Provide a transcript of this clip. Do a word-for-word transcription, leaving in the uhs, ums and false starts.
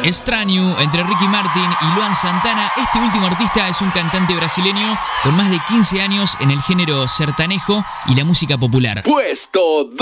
Extraño, entre Ricky Martin y Luan Santana. Este último artista es un cantante brasileño con más de quince años en el género sertanejo y la música popular. Puesto